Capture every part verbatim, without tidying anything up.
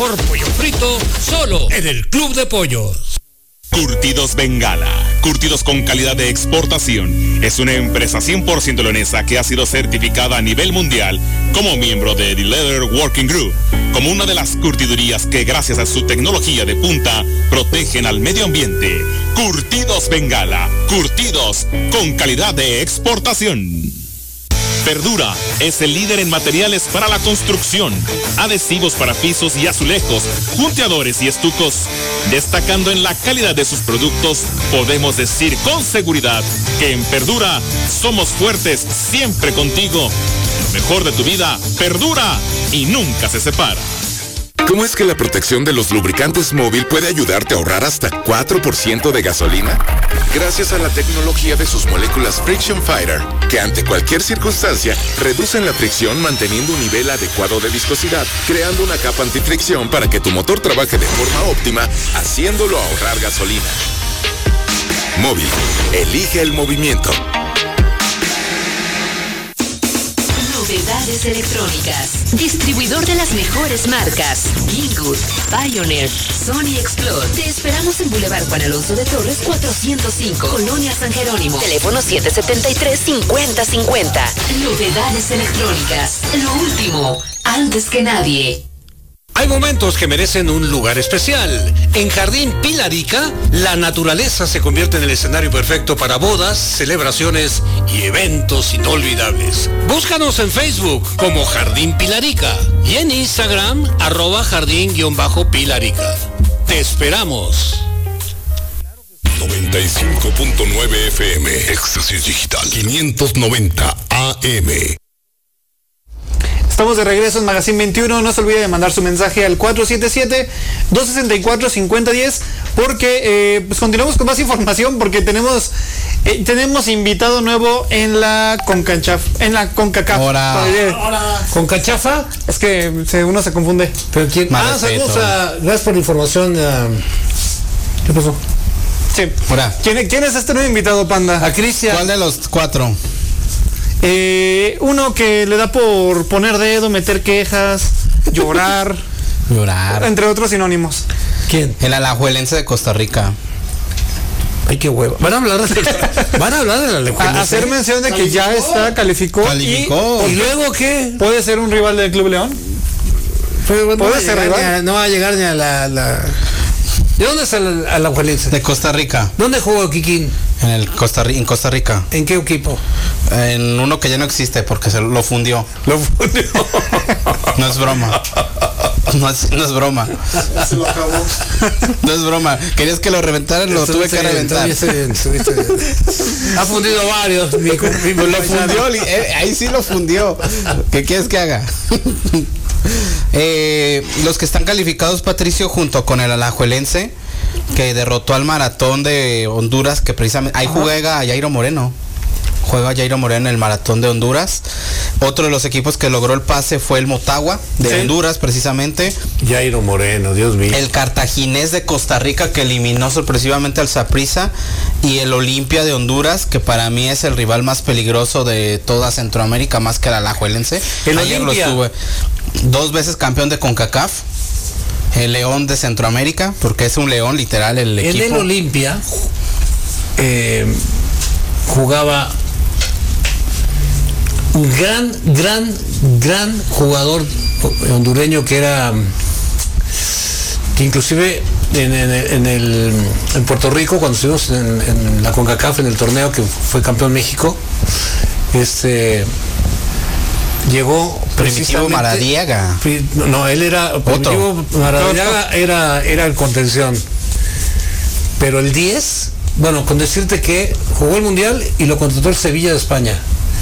mejor pollo frito, solo en el Club de Pollos. Curtidos Bengala, curtidos con calidad de exportación. Es una empresa cien por ciento leonesa que ha sido certificada a nivel mundial como miembro de The Leather Working Group, como una de las curtidurías que gracias a su tecnología de punta protegen al medio ambiente. Curtidos Bengala, curtidos con calidad de exportación. Verdura es el líder en materiales para la construcción, adhesivos para pisos y azulejos, punteadores y estucos. Destacando en la calidad de sus productos, podemos decir con seguridad que en Verdura somos fuertes siempre contigo. Lo mejor de tu vida perdura y nunca se separa. ¿Cómo es que la protección de los lubricantes móvil puede ayudarte a ahorrar hasta cuatro por ciento de gasolina? Gracias a la tecnología de sus moléculas Friction Fighter, que ante cualquier circunstancia reducen la fricción manteniendo un nivel adecuado de viscosidad, creando una capa antifricción para que tu motor trabaje de forma óptima, haciéndolo ahorrar gasolina. Móvil, elige el movimiento. Novedades electrónicas. Distribuidor de las mejores marcas. Banggood, Pioneer, Sony Explore. Te esperamos en Boulevard Juan Alonso de Torres cuatrocientos cinco, Colonia San Jerónimo. Teléfono siete siete tres, cinco cero cinco cero. Novedades electrónicas. Lo último, antes que nadie. Hay momentos que merecen un lugar especial. En Jardín Pilarica, la naturaleza se convierte en el escenario perfecto para bodas, celebraciones y eventos inolvidables. Búscanos en Facebook como Jardín Pilarica y en Instagram, arroba jardín-pilarica. Te esperamos. noventa y cinco punto nueve F M, Éxtasis Digital, quinientos noventa A M. Estamos de regreso en Magazine veintiuno. No se olvide de mandar su mensaje al cuatro siete siete, dos seis cuatro, cinco cero uno cero porque eh, pues continuamos con más información porque tenemos eh, tenemos invitado nuevo en la CONCACHAF, en la CONCACAF. Ahora, ¿CONCACHAFA? Es que se, uno se confunde. ¿Pero quién? Más Ah, saludos respeto. a... Gracias por la información. Uh, ¿Qué pasó? Sí. Ahora, ¿Quién, ¿Quién es este nuevo invitado, Panda? A Cristian. ¿cuál de los cuatro? Eh, uno que le da por poner dedo, meter quejas, llorar, Llorar. entre otros sinónimos. ¿Quién? El alajuelense de Costa Rica. Ay, qué huevo. Van a hablar de, van a hablar de la A, lejana. hacer mención de que ya está, calificó, Calificó. ¿Y luego qué? y puede ser un rival del Club León. Pero no, ¿Puede va a ser llegar rival? ni a- no va a llegar ni a la... la... ¿De dónde es el alajuelense? De Costa Rica. ¿Dónde jugó Kikín? En el Costa Ri- en Costa Rica. ¿En qué equipo? En uno que ya no existe porque se lo fundió. Lo fundió. No es broma. No es, no es broma. Se lo acabó. No es broma. ¿Querías que lo reventaran? Lo tuve que reventar. Estuviste bien, estuviste bien. Ha fundido varios. Mi, mi, mi Lo fundió, li- eh, ahí sí lo fundió. ¿Qué quieres que haga? eh, los que están calificados, Patricio, junto con el alajuelense, que derrotó al Maratón de Honduras, que precisamente ahí juega a Jairo Moreno. Juega Jairo Moreno en el Maratón de Honduras. Otro de los equipos que logró el pase fue el Motagua de Sí. Honduras, precisamente. Jairo Moreno, Dios mío. El Cartaginés de Costa Rica, que eliminó sorpresivamente al Saprissa, y el Olimpia de Honduras, que para mí es el rival más peligroso de toda Centroamérica, más que el alajuelense. El Ayer Olimpia. lo estuve. Dos veces campeón de CONCACAF. El León de Centroamérica, porque es un león literal el En equipo. el Olimpia eh, jugaba un gran, gran, gran jugador hondureño que era, que inclusive en, en, en el, en Puerto Rico, cuando estuvimos en, en la CONCACAF, en el torneo que fue campeón México, este llegó Primitivo precisamente- Maradiaga. Pri- No, él era Primitivo Maradiaga era, era el contención. Pero el diez, bueno, con decirte que jugó el Mundial y lo contrató el Sevilla de España.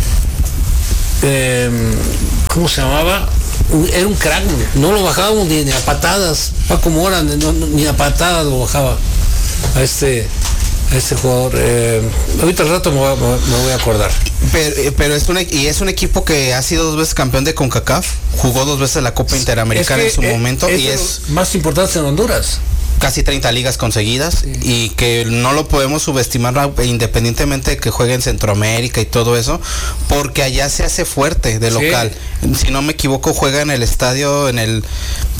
Eh, ¿Cómo se llamaba? Un- Era un crack, no lo bajábamos ni, ni a patadas. Paco Mora, no- no- ni a patadas lo bajaba a este, a este jugador. Eh, ahorita al rato me voy, a- me voy a acordar. Pero, pero es un, e- y es un equipo que ha sido dos veces campeón de CONCACAF, jugó dos veces la Copa Interamericana Es que, en su eh, momento, es y de es los más importante en Honduras. casi treinta ligas conseguidas, y que no lo podemos subestimar independientemente de que juegue en Centroamérica y todo eso, porque allá se hace fuerte de Sí. local. Si no me equivoco, juega en el estadio, en el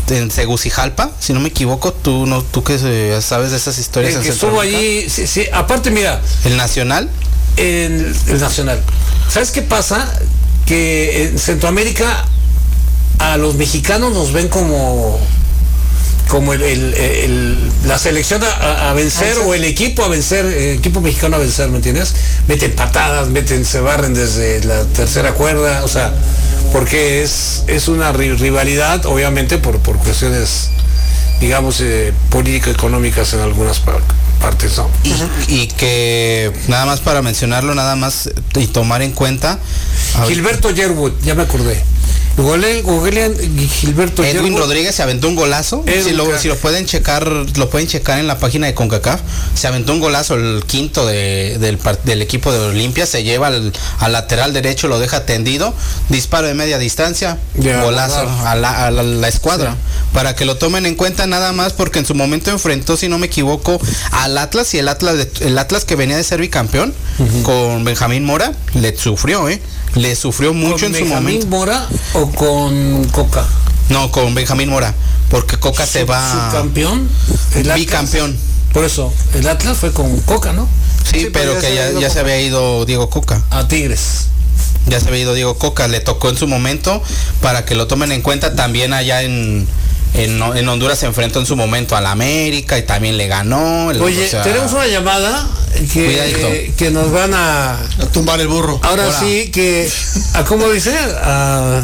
en Tegucigalpa, si no me equivoco, tú no, tú que eh, sabes de esas historias. El en que estuvo allí, sí, sí, aparte mira. ¿El Nacional? El, el Nacional. ¿Sabes qué pasa? Que en Centroamérica a los mexicanos nos ven como como el, el, el, la selección a, a vencer o el equipo a vencer, el equipo mexicano a vencer, ¿me entiendes? Meten patadas, meten, se barren desde la tercera cuerda, o sea, porque es, es una rivalidad, obviamente, por, por cuestiones, digamos, eh, político-económicas en algunas par partes, ¿no? Y, y que, nada más para mencionarlo, nada más y tomar en cuenta... Gilberto Yerwood, ya me acordé. Googlean Gilberto Edwin Yerwood. Rodríguez se aventó un golazo. Si lo, si lo pueden checar, lo pueden checar en la página de CONCACAF. Se aventó un golazo, el quinto de, del, del equipo de Olimpia. Se lleva al, al lateral derecho, lo deja tendido. Disparo de media distancia. Yeah, golazo a la, a la, la escuadra. Sí. Para que lo tomen en cuenta nada más, porque en su momento enfrentó, si no me equivoco, al Atlas, y el Atlas, el Atlas que venía de ser bicampeón, uh-huh, con Benjamín Mora, le sufrió, ¿eh? Le sufrió mucho en su momento. ¿Con Benjamín Mora o con Coca? No, con Benjamín Mora, porque Coca se va... ¿Subcampeón? Bicampeón. Por eso, el Atlas fue con Coca, ¿no? Sí, sí, pero, pero que ya, ya se había ido Diego Coca. A Tigres. Ya se había ido Diego Coca, le tocó en su momento, para que lo tomen en cuenta. También allá en... En, en Honduras se enfrentó en su momento al América y también le ganó. El, Oye, o sea, tenemos una llamada que, que nos van a, a tumbar el burro. Ahora, Ahora. sí que, a, ¿cómo dice? A,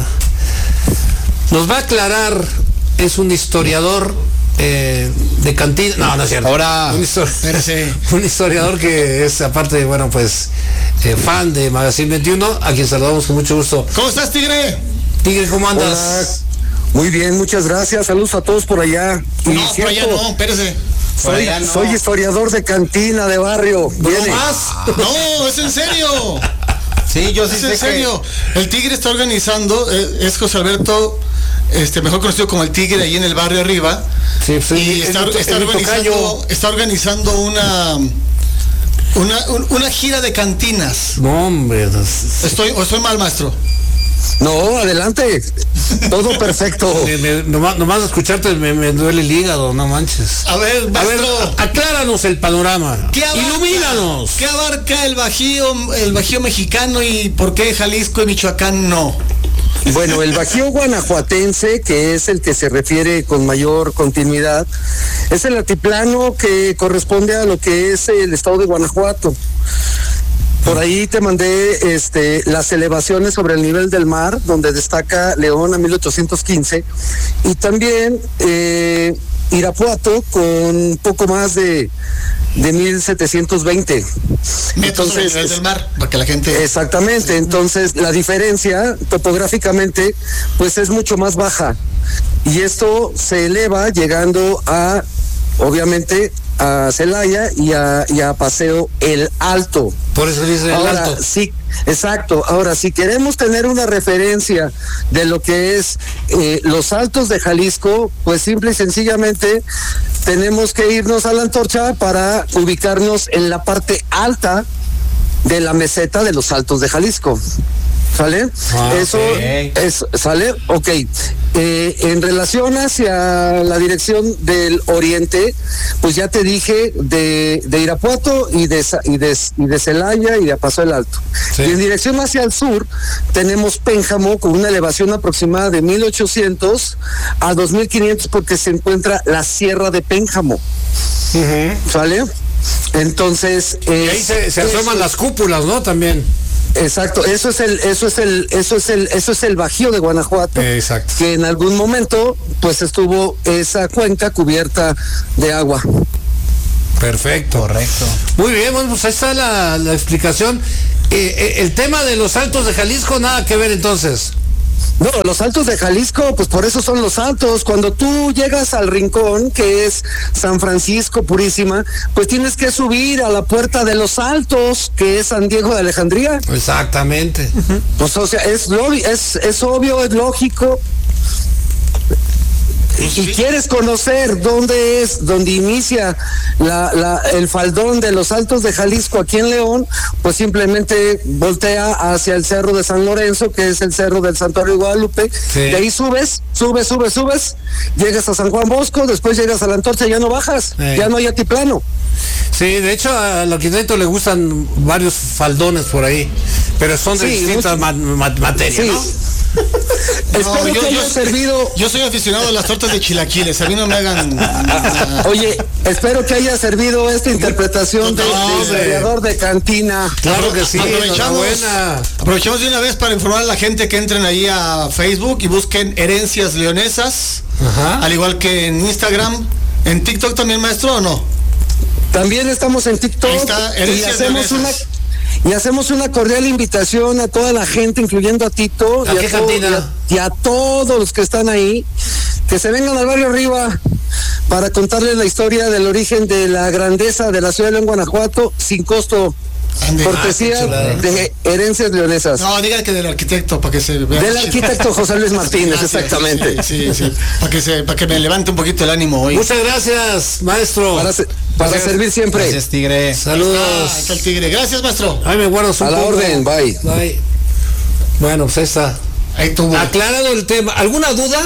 nos va a aclarar, es un historiador eh, de cantina. No, no es cierto. Ahora, un, histor un historiador que es, aparte, bueno, pues, eh, fan de Magazine veintiuno, a quien saludamos con mucho gusto. ¿Cómo estás, Tigre? Tigre, ¿cómo andas? Hola. Muy bien, muchas gracias. Saludos a todos por allá. No, y por cierto, allá no, espérese. Soy, no. soy historiador de cantina de barrio. ¿No más? No, es en serio. Sí, yo sí es sé en serio. Que... El Tigre está organizando, eh, es José Alberto, este, mejor conocido como el Tigre, ahí en el barrio arriba. Sí, sí. Y está, el, está, el organizando, está organizando una... Una, un, una gira de cantinas. No, hombre. Estoy, ¿O estoy mal, maestro? No, adelante. Todo perfecto. me, me, nomás, nomás escucharte me, me duele el hígado, no manches. A ver, maestro, a ver, acláranos el panorama. ¿Qué abarca, ilumínanos. ¿Qué abarca el Bajío, el Bajío mexicano y por qué Jalisco y Michoacán no? Bueno, el Bajío guanajuatense, que es el que se refiere con mayor continuidad, es el altiplano que corresponde a lo que es el estado de Guanajuato. Por ahí te mandé este, las elevaciones sobre el nivel del mar, donde destaca León a mil ochocientos quince, y también eh, Irapuato con poco más de, de mil setecientos veinte. Metros sobre el nivel del mar, para que la gente... Exactamente, entonces la diferencia topográficamente pues es mucho más baja, y esto se eleva llegando a, obviamente, a Celaya y a, y a Paseo El Alto. Por eso dice El Ahora, Alto. Sí, exacto. Ahora, si queremos tener una referencia de lo que es eh, los Altos de Jalisco, pues simple y sencillamente tenemos que irnos a la Antorcha para ubicarnos en la parte alta de la meseta de los Altos de Jalisco. ¿Sale? Ah, Eso okay. es, ¿sale? Ok. Eh, en relación hacia la dirección del oriente, pues ya te dije de, de Irapuato y de, y, de, y de Celaya y de Paso del Alto. Sí. Y en dirección hacia el sur, tenemos Pénjamo con una elevación aproximada de mil ochocientos a dos mil quinientos, porque se encuentra la Sierra de Pénjamo. Uh-huh. ¿Sale? Entonces... Y ahí se, se asoman eso, las cúpulas, ¿no? También. Exacto, eso es el, eso es el, eso es el, eso es el Bajío de Guanajuato. Exacto. Que en algún momento, pues estuvo esa cuenca cubierta de agua. Perfecto. Correcto. Muy bien, bueno, pues ahí está la, la explicación. Eh, eh, el tema de los Altos de Jalisco, nada que ver entonces. No, los Altos de Jalisco, pues por eso son los Altos. Cuando tú llegas al rincón, que es San Francisco Purísima, pues tienes que subir a la Puerta de los Altos, que es San Diego de Alejandría. Exactamente. Pues o sea, es, es, es obvio, es lógico. y quieres conocer dónde es, dónde inicia la, la, el faldón de los Altos de Jalisco aquí en León, pues simplemente voltea hacia el Cerro de San Lorenzo, que es el Cerro del Santuario de Guadalupe. Sí. De ahí subes, subes, subes, subes, llegas a San Juan Bosco, después llegas a la Antorcha y ya no bajas, sí. Ya no hay altiplano. Sí, de hecho al arquitecto le gustan varios faldones por ahí, pero son de sí, distintas ma ma materias, sí. ¿no? No, yo, que haya yo, servido. Yo soy aficionado a las tortas de chilaquiles, a mí no me hagan. Oye, espero que haya servido esta interpretación del historiador de cantina. Claro que sí. Aprovechamos, aprovechamos de una vez para informar a la gente que entren ahí a Facebook y busquen Herencias Leonesas. Ajá. Al igual que en Instagram, en TikTok también, maestro, ¿o no? También estamos en TikTok. Ahí está, y hacemos una. Y hacemos una cordial invitación a toda la gente, incluyendo a Tito ¿A y, qué a todo, y, a, y a todos los que están ahí, que se vengan al barrio arriba para contarles la historia del origen de la grandeza de la ciudad de León, Guanajuato, sin costo. Ande. Cortesía ah, de Herencias Leonesas. No, diga que del arquitecto, para que se vea. Del arquitecto José Luis Martínez, gracias, exactamente. Sí, sí, sí. Para que se, para que me levante un poquito el ánimo hoy. Muchas gracias, maestro. Para, se, para gracias. servir siempre. Gracias, Tigre. Saludos. Ahí está el Tigre. Gracias, maestro. Ahí me guardo su A la poco. orden, bye. Bye. Bueno, pues ahí está. Ahí tuvo. Aclarado el tema. ¿Alguna duda?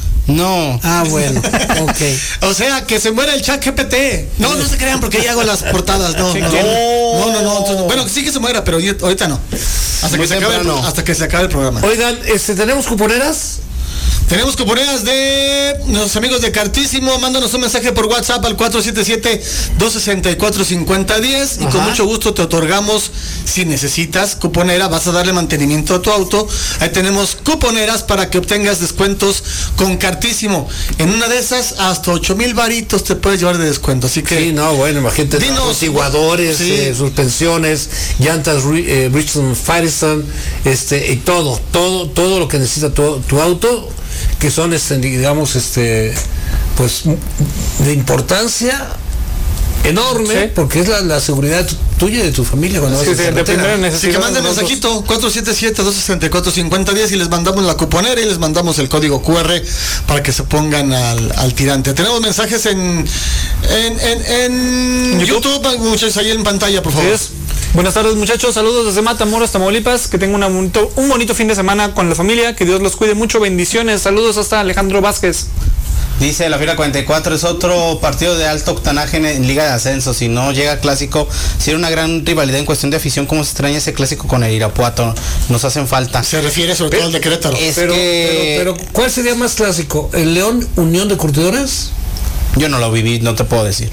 No. Ah, bueno, ok. O sea, que se muera el chat G P T. No, no se crean porque ya hago las portadas. No, no, no, no, no, no. Entonces, bueno, sí que se muera, pero ahorita no. Hasta que, se acabe el, hasta que se acabe el programa. Oigan, este, ¿tenemos cuponeras? Tenemos cuponeras de nuestros amigos de Cartísimo. Mándanos un mensaje por WhatsApp al cuatro siete siete, dos seis cuatro, cinco cero uno cero y con mucho gusto te otorgamos, si necesitas cuponera, vas a darle mantenimiento a tu auto. Ahí tenemos cuponeras para que obtengas descuentos con Cartísimo. En una de esas, hasta ocho mil varitos te puedes llevar de descuento. Así que. Sí, no, bueno, imagínate. Amortiguadores, sí. eh, suspensiones, llantas eh, Bridgestone Firestone, este, y todo, todo, todo lo que necesita tu, tu auto, que son, este, digamos, este, pues, de importancia enorme, sí. Porque es la, la seguridad tuya y de tu familia cuando sí, vas sí, a de Así que manden mensajito cuatro siete siete, dos seis cuatro, cinco cero uno cero y les mandamos la cuponera y les mandamos el código Q R para que se pongan al, al tirante. Tenemos mensajes en en, en, en YouTube, YouTube, muchachos, ahí en pantalla, por favor. Sí. Buenas tardes, muchachos, saludos desde Matamoros, Tamaulipas, que tengan un bonito, un bonito fin de semana con la familia, que Dios los cuide mucho, bendiciones, saludos hasta Alejandro Vázquez. Dice la Fiera cuarenta y cuatro, es otro partido de alto octanaje en Liga de Ascenso. Si no llega clásico, sería una gran rivalidad en cuestión de afición. ¿Cómo se extraña ese clásico con el Irapuato? Nos hacen falta. Se refiere sobre todo al de Querétaro. Es pero, que... pero, pero, ¿cuál sería más clásico? ¿El León Unión de Curtidores? Yo no lo viví, no te puedo decir.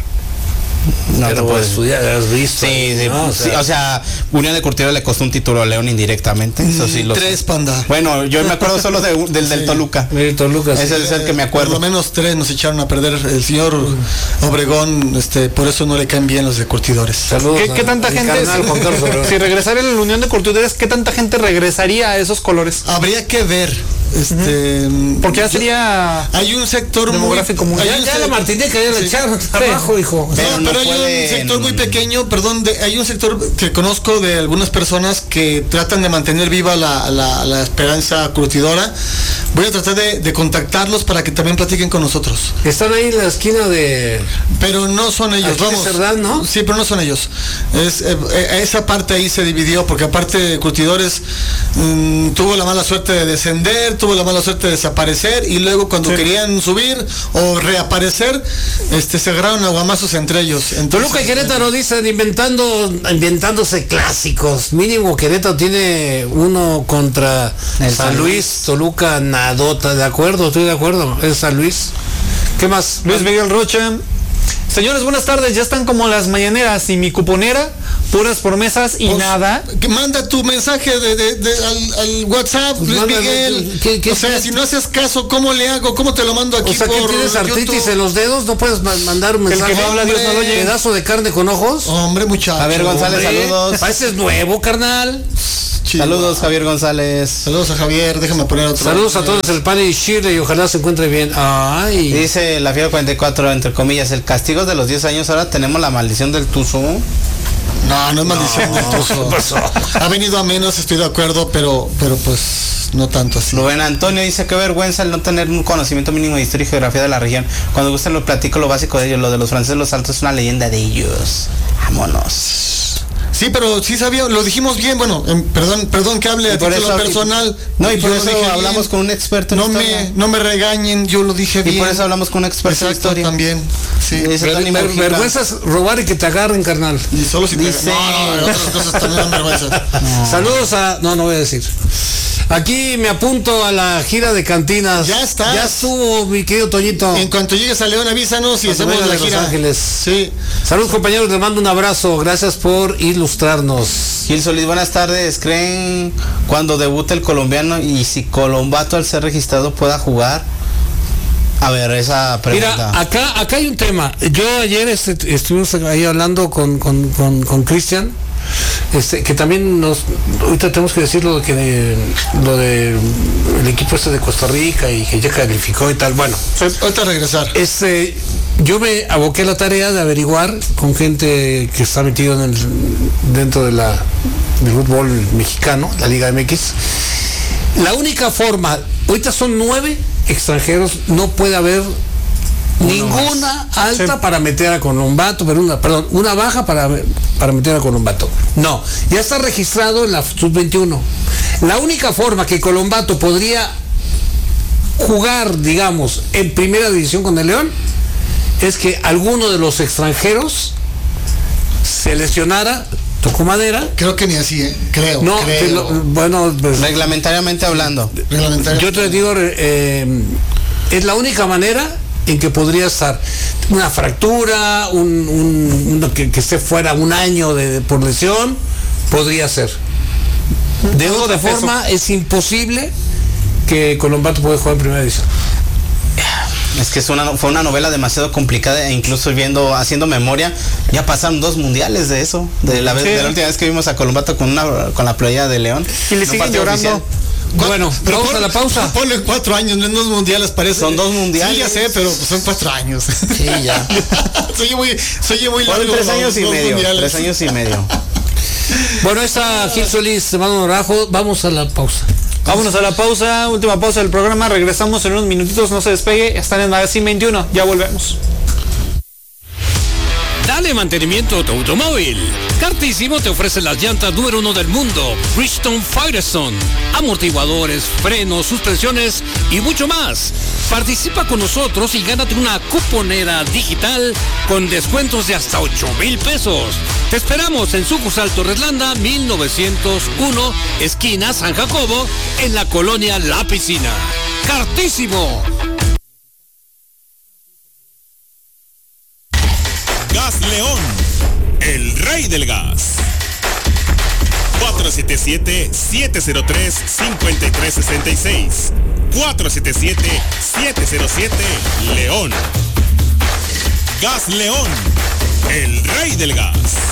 No te puedes estudiar, has visto. Sí, sí, ¿no? O sea, sí, o sea, Unión de Curtidores le costó un título a León indirectamente. Eso sí, los... Tres, panda. Bueno, yo me acuerdo solo de, del, sí. del Toluca. El Toluca. Ese sí. es el que me acuerdo. Por lo menos tres nos echaron a perder. El señor Obregón, este, por eso no le caen bien los de Curtidores. Saludos. ¿Qué, qué tanta gente? Carnal, si, si regresara en la Unión de Curtidores, ¿qué tanta gente regresaría a esos colores? Habría que ver. Este, uh-huh. Porque ya sería hay un sector demográfico muy, muy ya, ya la Martínez que ya le echaron abajo, hijo. Pero, no, pero no hay un sector muy pequeño, perdón, de, hay un sector que conozco de algunas personas que tratan de mantener viva la, la, la esperanza curtidora. Voy a tratar de, de contactarlos para que también platiquen con nosotros. Están ahí en la esquina de... Pero no son ellos, vamos. Cerdán, ¿no? Sí, pero no son ellos. Es, eh, esa parte ahí se dividió, porque aparte de Curtidores mmm, tuvo la mala suerte de descender, tuvo la mala suerte de desaparecer, y luego cuando sí. querían subir o reaparecer, este se agarraron aguamazos entre ellos. Entonces, Toluca y Querétaro dicen inventando, inventándose clásicos. Mínimo Querétaro tiene uno contra el San Luis, Toluca nadota, ¿de acuerdo? Estoy de acuerdo, es San Luis. ¿Qué más? Luis Miguel Rocha. Señores, buenas tardes, ya están como las mañaneras y mi cuponera, puras promesas y pues, nada. Que manda tu mensaje de, de, de, al, al WhatsApp, pues Luis manda, Miguel. ¿qué, qué, o sea, qué, si no haces caso, ¿cómo le hago? ¿Cómo te lo mando aquí? O sea, por ¿que tienes artritis YouTube? En los dedos? ¿No puedes mandar un mensaje? El que no habla, Dios no lo oye. ¿Pedazo de carne con ojos? Hombre, muchacho. Javier González, hombre, saludos. Pareces nuevo, carnal. Chido. Saludos, Javier González. Saludos a Javier, déjame poner otro. Saludos a todos, el pan y Shirley, y ojalá se encuentre bien. Ay. Dice la Fiera cuarenta y cuatro, entre comillas, el castigo de los diez años, ahora tenemos la maldición del tuzo. No, no es maldición del Tuzo. ¿Qué pasó? Ha venido a menos, estoy de acuerdo, pero, pero pues no tanto así. Rubén Antonio dice: qué vergüenza el no tener un conocimiento mínimo de historia y geografía de la región. Cuando gusten lo platico lo básico de ellos. Lo de los franceses, los altos es una leyenda de ellos. Vámonos. Sí, pero sí sabía, lo dijimos bien, bueno, eh, perdón, perdón que hable a título personal. No, y por eso hablamos bien. con un experto en no historia. Me, no me regañen, yo lo dije bien. Y por eso hablamos con un experto Exacto, en historia. También, sí. Ver, ver, vergüenza es robar y que te agarren, carnal. Y solo si te... Dice... No, no, otras cosas también dan vergüenza. No. Saludos a... No, no voy a decir. Aquí me apunto a la gira de cantinas. Ya está. Ya estuvo, mi querido Toñito. En cuanto llegues a León, avísanos y Cuando hacemos venga la de gira. Los Ángeles. Sí. Saludos, compañeros, les mando un abrazo. Gracias por ilustrarnos. Gil Solís, buenas tardes. ¿Creen cuando debute el colombiano y si Colombato al ser registrado pueda jugar? A ver, esa pregunta. Mira, acá, acá hay un tema. Yo ayer este, estuvimos ahí hablando con con, con, con Cristian. Este, que también nos, ahorita tenemos que decir lo de que de, lo de el equipo este de Costa Rica y que ya calificó y tal. Bueno, ahorita regresar. Este, yo me aboqué a la tarea de averiguar con gente que está metido en el, dentro de la del fútbol mexicano, la Liga M X. La única forma, ahorita son nueve extranjeros, no puede haber Uno ninguna más. alta sí. para meter a Colombato, pero una, perdón, una baja para, para meter a Colombato. No, ya está registrado en la sub veintiuno. La única forma que Colombato podría jugar, digamos, en primera división con el León es que alguno de los extranjeros se lesionara, tocó madera. Creo que ni así, ¿eh? Creo. No, creo. Lo, bueno, pues, reglamentariamente hablando. Reglamentariamente. Yo te digo, eh, es la única manera en que podría estar una fractura, un, un, un que, que esté fuera un año de, de por lesión, podría ser. De otra forma, es imposible que Colombato pueda jugar en primera división. Es que es una, fue una novela demasiado complicada e incluso viendo, haciendo memoria, ya pasaron dos mundiales de eso, de la, vez, sí. de la última vez que vimos a Colombato con una con la playa de León. Y le no siguen llorando. Oficial. Bueno, pero vamos a la pausa. Ponle cuatro años, no en dos mundiales parece. Son dos mundiales. Sí, ya sé, pero pues son cuatro años. Sí, ya. soy muy, soy muy largo. Tres años y medio. Mundiales. Tres años y medio. Bueno, esta Gil Solís, te mando un abrazo. Vamos a la pausa. Vámonos a la pausa, última pausa del programa. Regresamos en unos minutitos, no se despegue. Están en Magazine veintiuno. Ya volvemos. Dale mantenimiento a tu automóvil. Cartísimo te ofrece las llantas número uno del mundo, Bridgestone Firestone, amortiguadores, frenos, suspensiones y mucho más. Participa con nosotros y gánate una cuponera digital con descuentos de hasta ocho mil pesos. Te esperamos en sucursal Torreslanda mil novecientos uno, esquina San Jacobo, en la colonia La Piscina. Cartísimo. Gas León, el rey del gas. cuatro siete siete, siete cero tres, cinco tres seis seis. cuatro siete siete, siete cero siete, León. Gas León, el rey del gas.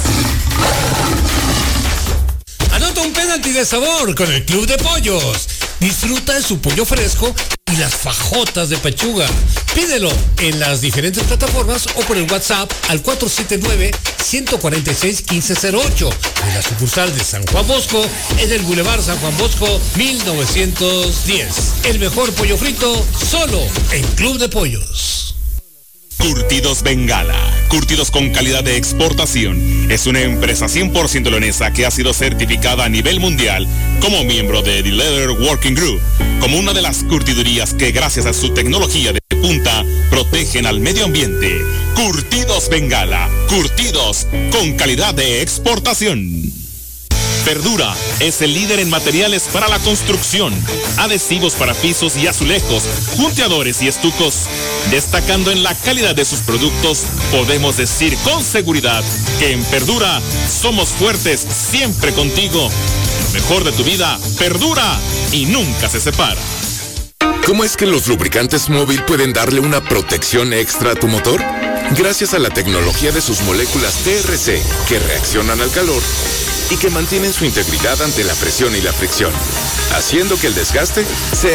Anota un penalti de sabor con el Club de Pollos. Disfruta de su pollo fresco y las fajotas de pechuga. Pídelo en las diferentes plataformas o por el WhatsApp al cuatro siete nueve, uno cuatro seis, uno cinco cero ocho de la sucursal de San Juan Bosco en el Boulevard San Juan Bosco mil novecientos diez. El mejor pollo frito solo en Club de Pollos. Curtidos Bengala, curtidos con calidad de exportación. Es una empresa cien por ciento leonesa que ha sido certificada a nivel mundial como miembro de The Leather Working Group, como una de las curtidurías que gracias a su tecnología de punta protegen al medio ambiente. Curtidos Bengala, curtidos con calidad de exportación. Verdura es el líder en materiales para la construcción, adhesivos para pisos y azulejos, junteadores y estucos. Destacando en la calidad de sus productos, podemos decir con seguridad que en Verdura somos fuertes siempre contigo. Lo mejor de tu vida perdura y nunca se separa. ¿Cómo es que los lubricantes móvil pueden darle una protección extra a tu motor? Gracias a la tecnología de sus moléculas T R C, que reaccionan al calor y que mantienen su integridad ante la presión y la fricción, haciendo que el desgaste sea